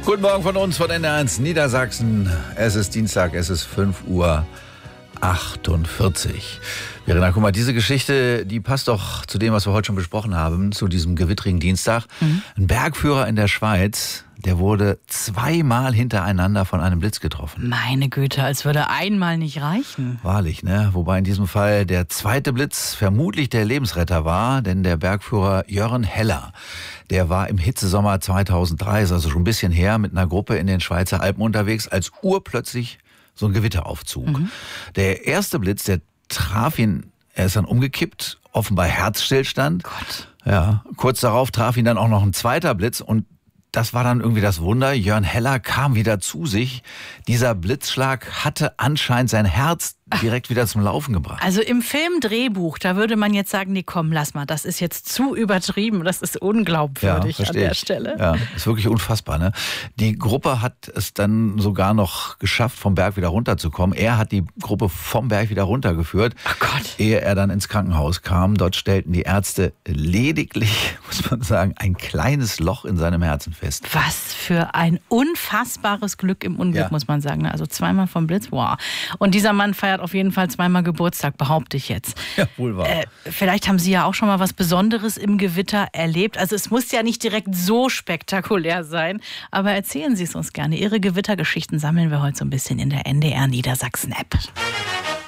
Guten Morgen von uns von NDR1 Niedersachsen. Es ist Dienstag, es ist 5:48 Uhr. Verena, guck mal, diese Geschichte, die passt doch zu dem, was wir heute schon besprochen haben, zu diesem gewittrigen Dienstag. Ein Bergführer in der Schweiz, der wurde 2-mal hintereinander von einem Blitz getroffen. Meine Güte, als würde einmal nicht reichen. Wahrlich, ne? Wobei in diesem Fall der zweite Blitz vermutlich der Lebensretter war, denn der Bergführer Jörn Heller, der war im Hitzesommer 2003, ist also schon ein bisschen her, mit einer Gruppe in den Schweizer Alpen unterwegs, als urplötzlich so ein Gewitter aufzog. Der erste Blitz, der traf ihn, er ist dann umgekippt, offenbar Herzstillstand. Gott. Ja, kurz darauf traf ihn dann auch noch ein zweiter Blitz und das war dann irgendwie das Wunder. Jörn Heller kam wieder zu sich. Dieser Blitzschlag hatte anscheinend sein Herz direkt wieder zum Laufen gebracht. Also im Filmdrehbuch, da würde man jetzt sagen, nee, komm, lass mal, das ist jetzt zu übertrieben, das ist unglaubwürdig an der Stelle. Ja, ist wirklich unfassbar, ne? Die Gruppe hat es dann sogar noch geschafft, vom Berg wieder runterzukommen. Er hat die Gruppe vom Berg wieder runtergeführt, Ach Gott. ehe er dann ins Krankenhaus kam. Dort stellten die Ärzte lediglich, muss man sagen, ein kleines Loch in seinem Herzen fest. Was für ein unfassbares Glück im Unglück, muss man sagen. Also 2-mal vom Blitz, wow. Und dieser Mann feiert auf jeden Fall 2-mal Geburtstag, behaupte ich jetzt. Ja, wohl wahr. Vielleicht haben Sie ja auch schon mal was Besonderes im Gewitter erlebt. Also es muss ja nicht direkt so spektakulär sein, aber erzählen Sie es uns gerne. Ihre Gewittergeschichten sammeln wir heute so ein bisschen in der NDR Niedersachsen-App.